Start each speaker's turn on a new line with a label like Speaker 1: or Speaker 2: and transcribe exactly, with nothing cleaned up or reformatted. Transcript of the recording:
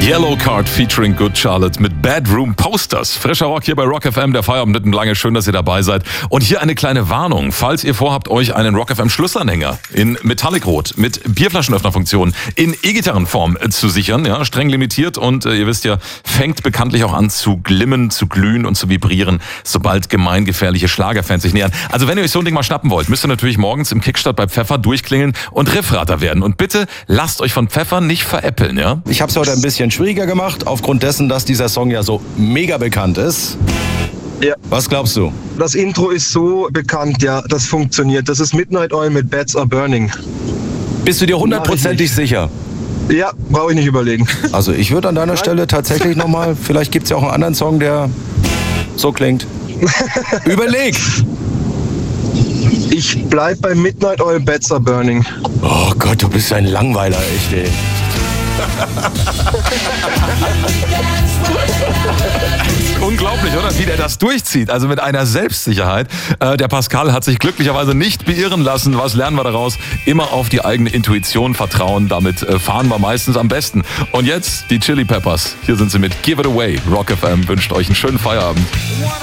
Speaker 1: Yellowcard featuring Good Charlotte mit Bedroom Posters. Frischer Rock hier bei Rock F M, der Feierabend mitten lange. Schön, dass ihr dabei seid. Und hier eine kleine Warnung. Falls ihr vorhabt, euch einen Rock F M Schlussanhänger in Metallic-Rot mit Bierflaschenöffnerfunktion in E-Gitarrenform zu sichern, ja, streng limitiert und äh, ihr wisst ja, fängt bekanntlich auch an zu glimmen, zu glühen und zu vibrieren, sobald gemeingefährliche Schlagerfans sich nähern. Also wenn ihr euch so ein Ding mal schnappen wollt, müsst ihr natürlich morgens im Kickstart bei Pfeffer durchklingeln und Riffrater werden. Und bitte lasst euch von Pfeffer nicht veräppeln, ja?
Speaker 2: Ich habe es heute ein bisschen schwieriger gemacht, aufgrund dessen, dass dieser Song ja so mega bekannt ist.
Speaker 3: Ja.
Speaker 2: Was glaubst du?
Speaker 3: Das Intro ist so bekannt, ja, das funktioniert. Das ist Midnight Oil mit Bats Are Burning.
Speaker 2: Bist du dir hundertprozentig sicher?
Speaker 3: Ja, brauche ich nicht überlegen.
Speaker 2: Also ich würde an deiner Nein. Stelle tatsächlich nochmal, vielleicht gibt es ja auch einen anderen Song, der so klingt. Überleg!
Speaker 3: Ich bleib bei Midnight Oil, Bats Are Burning.
Speaker 2: Oh Gott, du bist ein Langweiler, echt, ey.
Speaker 1: Unglaublich, oder? Wie der das durchzieht. Also mit einer Selbstsicherheit. Äh, der Pascal hat sich glücklicherweise nicht beirren lassen. Was lernen wir daraus? Immer auf die eigene Intuition vertrauen. Damit äh, fahren wir meistens am besten. Und jetzt die Chili Peppers. Hier sind sie mit Give It Away. Rock F M wünscht euch einen schönen Feierabend.